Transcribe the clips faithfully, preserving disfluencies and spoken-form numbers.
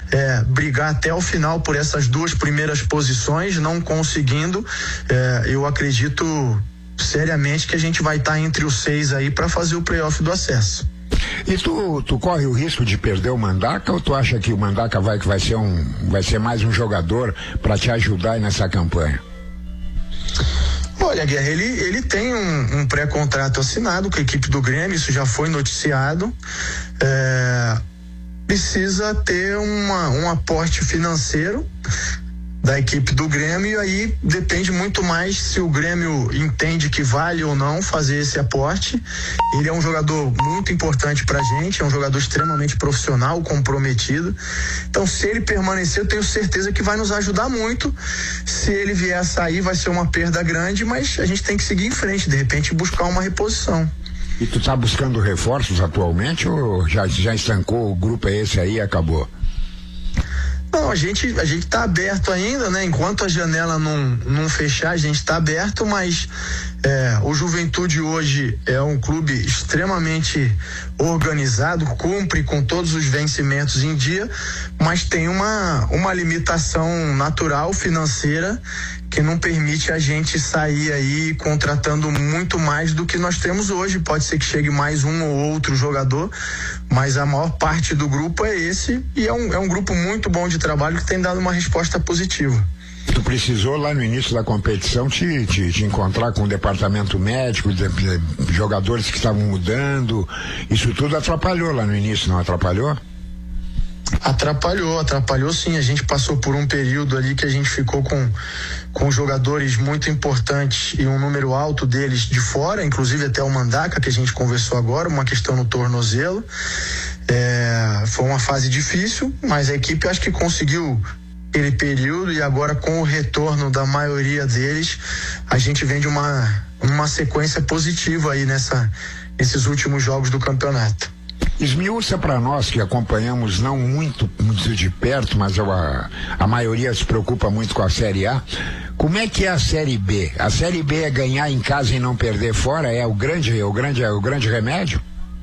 é, brigar até o final por essas duas primeiras posições. Não conseguindo, é, eu acredito seriamente que a gente vai estar tá entre os seis aí para fazer o playoff do acesso. E tu, tu corre o risco de perder o Mandaca, ou tu acha que o Mandaca vai, que vai ser um, vai ser mais um jogador para te ajudar nessa campanha? Olha, Guerra, ele, ele tem um, um pré-contrato assinado com a equipe do Grêmio, isso já foi noticiado. É, precisa ter uma, um aporte financeiro da equipe do Grêmio, e aí depende muito mais se o Grêmio entende que vale ou não fazer esse aporte. Ele é um jogador muito importante pra gente, é um jogador extremamente profissional, comprometido. Então, se ele permanecer, eu tenho certeza que vai nos ajudar muito. Se ele vier a sair, vai ser uma perda grande, mas a gente tem que seguir em frente, de repente buscar uma reposição. E tu tá buscando reforços atualmente, ou já, já estancou, o grupo é esse aí e acabou? Não, a gente a gente tá aberto ainda, né? Enquanto a janela não, não fechar, a gente tá aberto, mas é, o Juventude hoje é um clube extremamente organizado, cumpre com todos os vencimentos em dia, mas tem uma, uma limitação natural financeira que não permite a gente sair aí contratando muito mais do que nós temos hoje. Pode ser que chegue mais um ou outro jogador, mas a maior parte do grupo é esse, e é um, é um grupo muito bom de trabalho que tem dado uma resposta positiva. Tu precisou lá no início da competição te, te, te encontrar com o departamento médico, de, de, jogadores que estavam mudando, isso tudo atrapalhou lá no início, não atrapalhou? Atrapalhou, atrapalhou sim. A gente passou por um período ali que a gente ficou com, com jogadores muito importantes e um número alto deles de fora, inclusive até o Mandaca, que a gente conversou agora, uma questão no tornozelo. É, foi uma fase difícil, mas a equipe acho que conseguiu aquele período, e agora com o retorno da maioria deles, a gente vem de uma, uma sequência positiva aí nessa, nesses últimos jogos do campeonato. Esmiuça para nós que acompanhamos não muito, muito de perto, mas a, a maioria se preocupa muito com a Série A. Como é que é a Série B? A Série B é ganhar em casa e não perder fora? É o grande, o grande, é o grande remédio?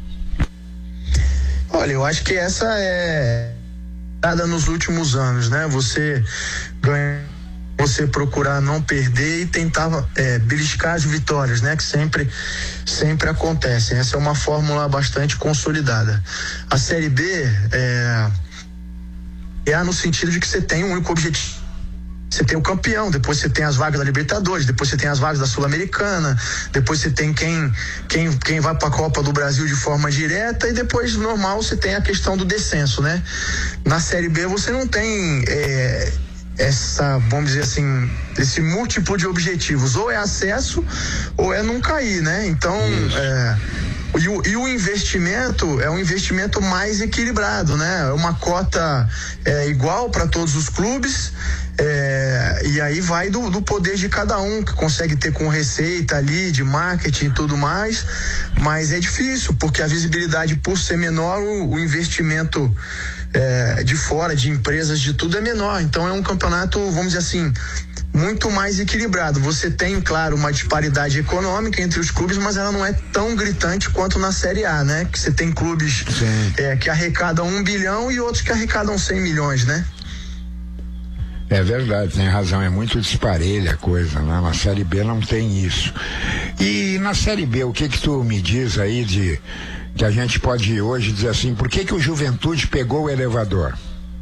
Olha, eu acho que essa é dada nos últimos anos, né? Você ganha, você procurar não perder e tentar é, beliscar as vitórias, né? Que sempre, sempre acontecem. Essa é uma fórmula bastante consolidada. A Série B é, é no sentido de que você tem um único objetivo. Você tem o campeão, depois você tem as vagas da Libertadores, depois você tem as vagas da Sul-Americana, depois você tem quem, quem, quem vai para a Copa do Brasil de forma direta, e depois, normal, você tem a questão do descenso, né? Na Série B você não tem é, essa, vamos dizer assim, esse múltiplo de objetivos, ou é acesso ou é não cair, né? Então, é, e, o, e o investimento é um investimento mais equilibrado, né? É uma cota é, igual para todos os clubes. É, e aí vai do, do poder de cada um, que consegue ter com receita ali, de marketing e tudo mais, mas é difícil, porque a visibilidade, por ser menor, o, o investimento é, de fora, de empresas, de tudo é menor. Então é um campeonato, vamos dizer assim, muito mais equilibrado. Você tem, claro, uma disparidade econômica entre os clubes, mas ela não é tão gritante quanto na Série A, né? Que você tem clubes é, que arrecadam um bilhão e outros que arrecadam cem milhões, né? É verdade, tem razão, é muito disparelha a coisa, né? Na Série B não tem isso. E na Série B, o que que tu me diz aí de que a gente pode hoje dizer assim, por que que o Juventude pegou o elevador?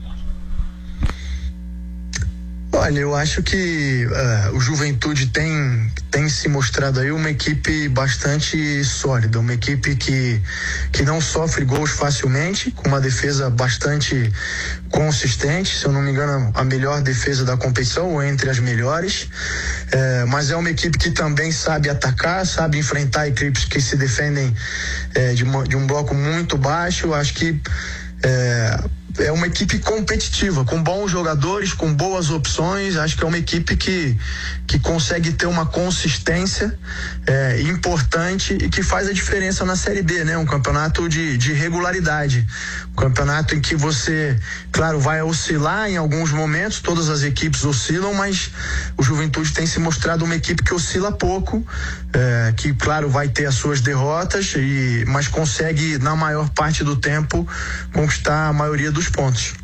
Olha, eu acho que uh, o Juventude tem, tem se mostrado aí uma equipe bastante sólida, uma equipe que, que não sofre gols facilmente, com uma defesa bastante consistente, se eu não me engano, a melhor defesa da competição, ou entre as melhores, é, mas é uma equipe que também sabe atacar, sabe enfrentar equipes que se defendem é, de, uma, de um bloco muito baixo. Eu acho que é, é uma equipe competitiva, com bons jogadores, com boas opções. Acho que é uma equipe que, que consegue ter uma consistência é, importante e que faz a diferença na Série B, né? Um campeonato de, de regularidade, um campeonato em que você, claro, vai oscilar em alguns momentos, todas as equipes oscilam, mas o Juventude tem se mostrado uma equipe que oscila pouco, é, que, claro, vai ter as suas derrotas, e, mas consegue, na maior parte do tempo, conquistar a maioria dos pontos.